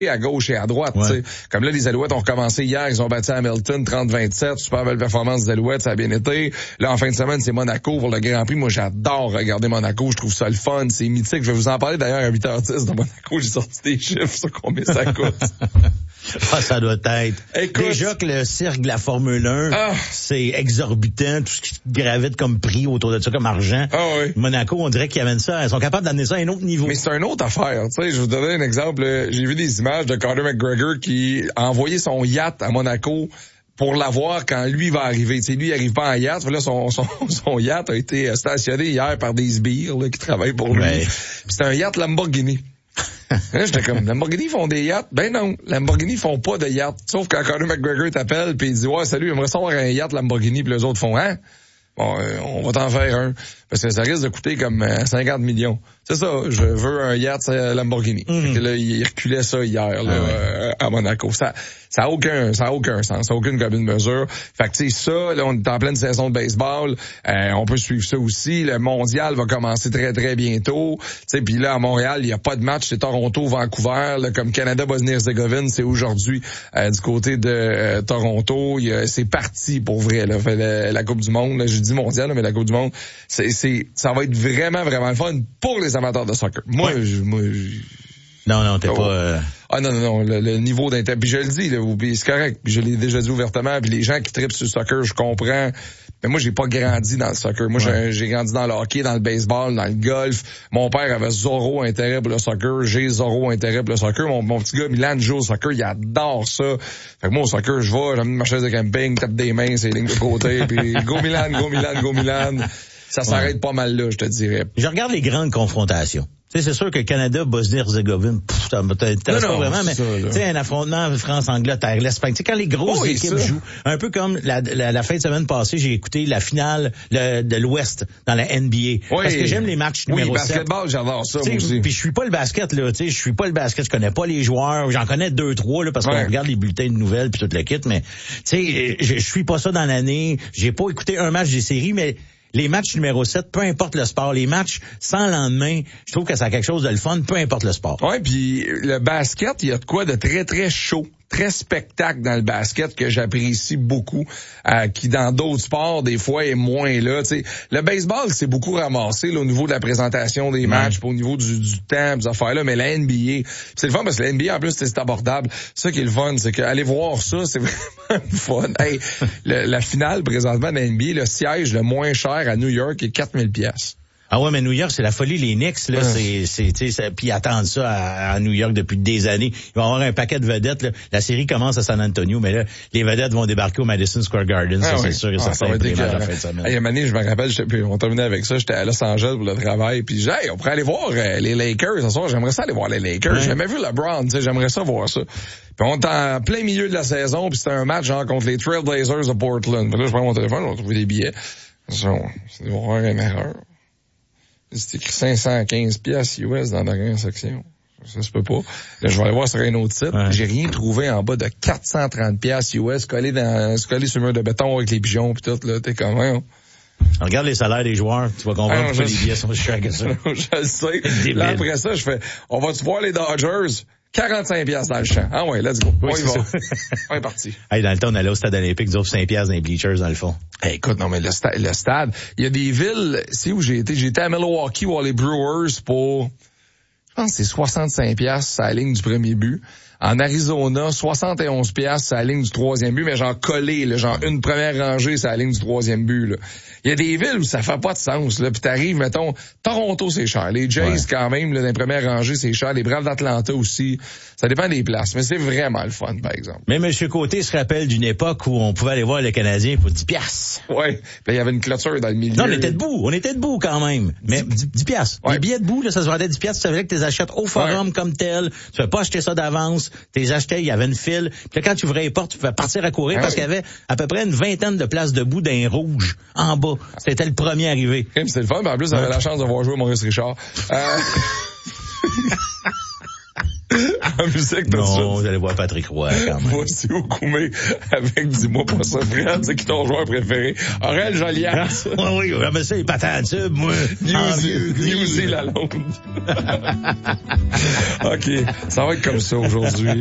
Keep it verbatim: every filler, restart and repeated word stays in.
à gauche et à droite. Ouais. Comme là, les Alouettes ont recommencé hier, ils ont battu Hamilton trente vingt-sept, super belle performance des Alouettes, ça a bien été. Là, en fin de semaine, c'est Monaco pour le Grand Prix. Moi, j'adore regarder Monaco, je trouve ça le fun, c'est mythique. Je vais vous en parler d'ailleurs à huit heures dix de Monaco, j'ai sorti des chiffres sur combien ça coûte. Ah, ça doit être. Écoute, déjà que le cirque de la Formule un, ah, c'est exorbitant, tout ce qui gravite comme prix autour de ça, comme argent. Ah oui. Monaco, on dirait qu'ils amènent ça, ils sont capables d'amener ça à un autre niveau. Mais c'est une autre affaire, tu sais, je vais vous donner un exemple. J'ai vu des images de Conor McGregor qui a envoyé son yacht à Monaco pour l'avoir quand lui va arriver. Tu sais, lui, il arrive pas en yacht. Là, son, son, son yacht a été stationné hier par des sbires, là, qui travaillent pour lui. Ouais. C'est un yacht Lamborghini. Là, j'étais comme, Lamborghini font des yachts? Ben non, Lamborghini font pas de yachts. Sauf quand Conor McGregor t'appelle pis il dit, ouais, salut, j'aimerais savoir un yacht Lamborghini, pis les autres font, hein? Bon, euh, on va t'en faire un. Parce que ça risque de coûter comme euh, cinquante millions. C'est ça, je veux un yacht euh, Lamborghini. Mm-hmm. Fait que là, il reculait ça hier, là, ah ouais. euh, à Monaco. Ça, ça a aucun, ça a aucun sens. Ça a aucune commune mesure. Fait que, tu sais, ça, là, on est en pleine saison de baseball. Euh, on peut suivre ça aussi. Le mondial va commencer très, très bientôt. Tu sais, puis là, à Montréal, il n'y a pas de match. C'est Toronto, Vancouver, là, comme Canada, Bosnie-Herzégovine. C'est aujourd'hui, euh, du côté de euh, Toronto. Il y a, c'est parti, pour vrai, là. Fait, la, la Coupe du Monde, là, je dis mondial, là, mais la Coupe du Monde, c'est, c'est, ça va être vraiment, vraiment le fun pour les amateurs de soccer. Moi, ouais. je, moi, je... Non, non, t'es oh. pas... Euh... Ah non, non, non, le, le niveau d'intérêt, puis je le dis, là, c'est correct, puis je l'ai déjà dit ouvertement, puis les gens qui trippent sur le soccer, je comprends, mais moi, j'ai pas grandi dans le soccer. Moi, ouais. j'ai, j'ai grandi dans le hockey, dans le baseball, dans le golf. Mon père avait zéro intérêt pour le soccer, j'ai zéro intérêt pour le soccer. Mon, mon petit gars, Milan, joue au soccer, il adore ça. Fait que moi, au soccer, je vais, j'amène ma chaise de camping, tape des mains, c'est les lignes de côté, puis go Milan, go Milan, go Milan. Ça s'arrête ouais. pas mal là, je te dirais. Je regarde les grandes confrontations. Tu sais, c'est sûr que Canada, Bosnie-Herzégovine, pff, t'as, t'as, t'as pas vraiment, mais, tu sais, un affrontement France-Angleterre, l'Espagne, tu sais, quand les grosses oh, équipes jouent, un peu comme la, la, la fin de semaine passée, j'ai écouté la finale le, de l'Ouest dans la N B A. Oui. Parce que j'aime les matchs numéro oui, sept. basketball, j'adore ça, moi aussi. Puis je suis pas le basket, là, tu sais, je suis pas le basket, je connais pas les joueurs, j'en connais deux, trois, là, parce ouais. qu'on regarde les bulletins de nouvelles puis toute la kit, mais, tu sais, je, je suis pas ça dans l'année, j'ai pas écouté un match des séries, mais, les matchs numéro sept, peu importe le sport, les matchs sans lendemain, je trouve que ça a quelque chose de le fun, peu importe le sport. Ouais, puis le basket, il y a de quoi de très, très chaud, très spectacle dans le basket que j'apprécie beaucoup, euh, qui dans d'autres sports, des fois, est moins là. T'sais. Le baseball, c'est beaucoup ramassé là, au niveau de la présentation des matchs, ouais. au niveau du, du temps, des affaires-là, mais la N B A, c'est le fun parce que la N B A, en plus, c'est abordable. Ça qui est le fun, c'est qu'aller voir ça, c'est vraiment le fun. Hey, le, la finale, présentement, de la N B A, le siège le moins cher à New York est quatre mille piastres. Ah ouais, mais New York, c'est la folie. Les Knicks, là, c'est, c'est, tu sais, puis ils attendent ça à, à New York depuis des années. Ils vont avoir un paquet de vedettes, là. La série commence à San Antonio, mais là, les vedettes vont débarquer au Madison Square Garden. Ah ça, oui. c'est sûr et ah, certain. Ça va la fin de semaine. Hey, Mané, je me rappelle, puis on terminait avec ça, j'étais à Los Angeles pour le travail, puis j'ai, hey, on pourrait aller voir euh, les Lakers ce soir. J'aimerais ça aller voir les Lakers. Ouais. J'ai jamais vu LeBron, tu sais, j'aimerais ça voir ça. Puis on est en plein milieu de la saison, puis c'était un match genre contre les Trailblazers de Portland. Puis là, je prends mon téléphone, on va trouver des billets. Ça, c'est de voir une erreur. C'est écrit cinq cent quinze piastres U S dans la dernière section. Ça se peut pas. Là, je vais aller voir sur un autre site. Ouais. J'ai rien trouvé en bas de quatre cent trente piastres U S collé dans, collé sur le mur de béton avec les pigeons pis tout, là. T'es comme, hein? Regarde les salaires des joueurs, tu vas comprendre pourquoi les billets sont chers que ça. Je le sais. Là, après ça, je fais, on va-tu voir les Dodgers? quarante-cinq piastres dans le champ. Ah ouais, let's go. Oui, on y va. On est parti. Hey, dans le temps, on allait au stade olympique, nous offre cinq piastres dans les bleachers, dans le fond. Hey, écoute, non, mais le, sta- le stade, il y a des villes, c'est où j'ai été. J'ai été à Milwaukee voir les Brewers pour, je pense que c'est soixante-cinq piastres à la ligne du premier but. En Arizona, soixante et onze piastres, c'est la ligne du troisième but, mais genre collé, là, genre une première rangée, c'est la ligne du troisième but, là. Il y a des villes où ça fait pas de sens, là. Puis t'arrives, mettons, Toronto, c'est cher. Les Jays, ouais. quand même, là, dans les premières rangées, c'est cher. Les Braves d'Atlanta aussi. Ça dépend des places, mais c'est vraiment le fun, par exemple. Mais M. Côté se rappelle d'une époque où on pouvait aller voir le Canadien pour dix piastres. Ouais. Puis il y avait une clôture dans le milieu. Non, on était debout. On était debout quand même. Mais dix piastres. Ouais. Les billets debout, là, ça se vendait dix piastres. Tu savais que tu les achètes au forum ouais. comme tel. Tu ne pas acheter ça d'avance. Tu les achetais, il y avait une file. Puis là, quand tu ouvrais les portes, tu pouvais partir à courir ah parce ouais. qu'il y avait à peu près une vingtaine de places debout d'un rouge en bas. C'était le premier arrivé. Okay, c'était le fun, mais en plus, j'avais ouais. la chance de voir jouer Maurice Richard. Euh... En musique, tout ça. Non, vous allez voir Patrick Roy, quand même. Voici Okoumé avec Dis-moi pas ça, Fred. C'est qui ton joueur préféré? Aurel Jolias. Oui, oui, j'aime ça, les patates tubes, moi. Newsy Lalonde. OK. Ça va être comme ça aujourd'hui.